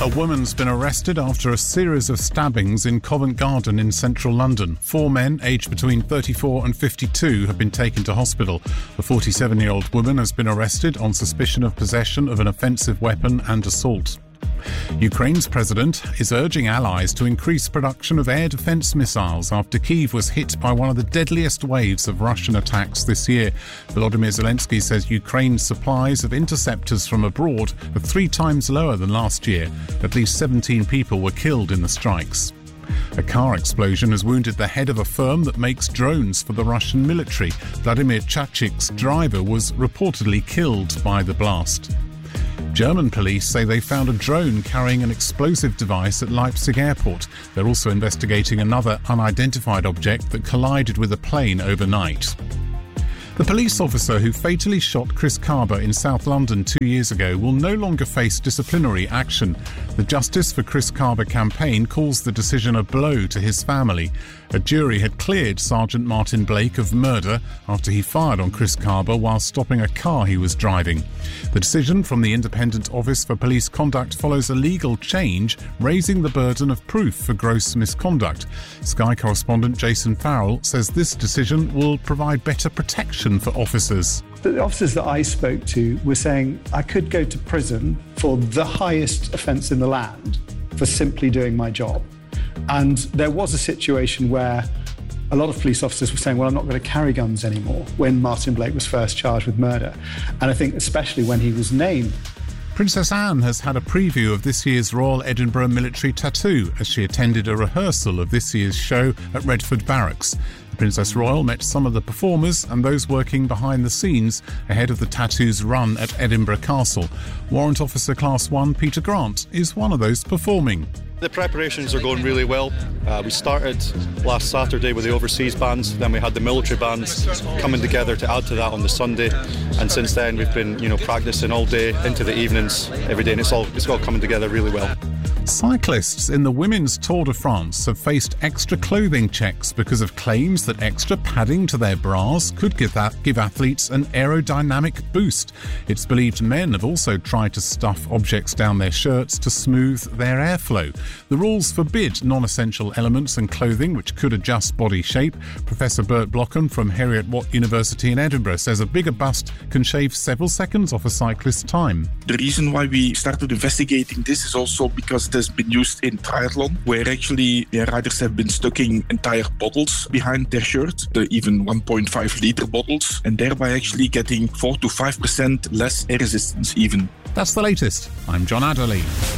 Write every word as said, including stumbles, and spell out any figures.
A woman's been arrested after a series of stabbings in Covent Garden in central London. Four men, aged between thirty-four and fifty-two, have been taken to hospital. The forty-seven-year-old woman has been arrested on suspicion of possession of an offensive weapon and assault. Ukraine's president is urging allies to increase production of air defence missiles after Kyiv was hit by one of the deadliest waves of Russian attacks this year. Volodymyr Zelensky says Ukraine's supplies of interceptors from abroad are three times lower than last year. At least seventeen people were killed in the strikes. A car explosion has wounded the head of a firm that makes drones for the Russian military. Vladimir Chachik's driver was reportedly killed by the blast. German police say they found a drone carrying an explosive device at Leipzig airport. They're also investigating another unidentified object that collided with a plane overnight. The police officer who fatally shot Chris Kaba in South London two years ago will no longer face disciplinary action. The Justice for Chris Kaba campaign calls the decision a blow to his family. A jury had cleared Sergeant Martin Blake of murder after he fired on Chris Kaba while stopping a car he was driving. The decision from the Independent Office for Police Conduct follows a legal change raising the burden of proof for gross misconduct. Sky correspondent Jason Farrell says this decision will provide better protection for officers. The officers that I spoke to were saying I could go to prison for the highest offence in the land for simply doing my job. And there was a situation where a lot of police officers were saying, well, I'm not going to carry guns anymore when Martin Blake was first charged with murder. And I think especially when he was named. Princess Anne has had a preview of this year's Royal Edinburgh Military Tattoo as she attended a rehearsal of this year's show at Redford Barracks. The Princess Royal met some of the performers and those working behind the scenes ahead of the tattoo's run at Edinburgh Castle. Warrant Officer Class one Peter Grant is one of those performing. The preparations are going really well. Uh, we started last Saturday with the overseas bands, then we had the military bands coming together to add to that on the Sunday, and since then we've been, you know, practicing all day into the evenings every day, and it's all it's all coming together really well. Cyclists in the Women's Tour de France have faced extra clothing checks because of claims that extra padding to their bras could give, that, give athletes an aerodynamic boost. It's believed men have also tried to stuff objects down their shirts to smooth their airflow. The rules forbid non-essential elements and clothing which could adjust body shape. Professor Bert Blocken from Heriot-Watt University in Edinburgh says a bigger bust can shave several seconds off a cyclist's time. The reason why we started investigating this is also because it has been used in triathlon, where actually the riders have been stucking entire bottles behind their shirt, the even one point five litre bottles, and thereby actually getting four to five percent less air resistance even. That's the latest. I'm John Adderley.